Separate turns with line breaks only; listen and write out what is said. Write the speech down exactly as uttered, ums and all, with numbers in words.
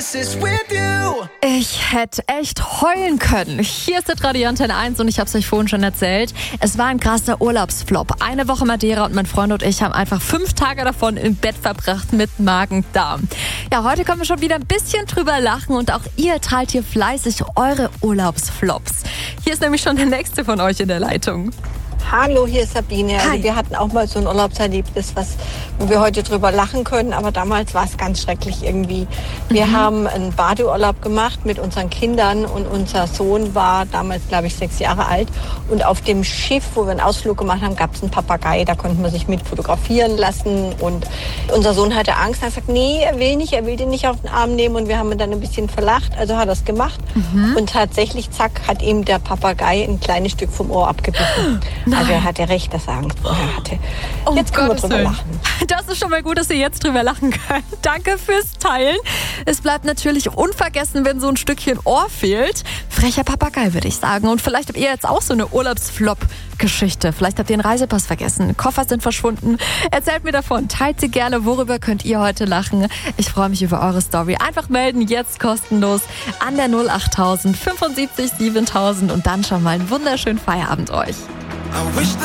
Ich hätte echt heulen können. Hier ist der Radio Antenne eins und ich habe es euch vorhin schon erzählt. Es war ein krasser Urlaubsflop. Eine Woche Madeira und mein Freund und ich haben einfach fünf Tage davon im Bett verbracht mit Magen-Darm. Ja, heute können wir schon wieder ein bisschen drüber lachen und auch ihr teilt hier fleißig eure Urlaubsflops. Hier ist nämlich schon der nächste von euch in der Leitung.
Hallo, hier ist Sabine.
Hi.
Also wir hatten auch mal so ein Urlaubserlebnis, was, wo wir heute drüber lachen können, aber damals war es ganz schrecklich irgendwie. Wir mhm. haben einen Badeurlaub gemacht mit unseren Kindern und unser Sohn war damals, glaube ich, sechs Jahre alt. Und auf dem Schiff, wo wir einen Ausflug gemacht haben, gab es einen Papagei, da konnte man sich mit fotografieren lassen. Und unser Sohn hatte Angst, er hat gesagt, nee, er will nicht, er will den nicht auf den Arm nehmen. Und wir haben ihn dann ein bisschen verlacht, also hat er es gemacht. Mhm. Und tatsächlich, zack, hat ihm der Papagei ein kleines Stück vom Ohr abgebissen.
Nein.
Also er hatte recht, dass er Angst vorher hatte.
Oh,
jetzt können wir drüber
Willen.
lachen.
Das ist schon mal gut, dass ihr jetzt drüber lachen könnt. Danke fürs Teilen. Es bleibt natürlich unvergessen, wenn so ein Stückchen Ohr fehlt. Frecher Papagei, würde ich sagen. Und vielleicht habt ihr jetzt auch so eine Urlaubsflop-Geschichte. Vielleicht habt ihr einen Reisepass vergessen. Koffer sind verschwunden. Erzählt mir davon. Teilt sie gerne. Worüber könnt ihr heute lachen? Ich freue mich über eure Story. Einfach melden, jetzt kostenlos an der null acht tausend fünfundsiebzig siebentausend und dann schon mal einen wunderschönen Feierabend euch.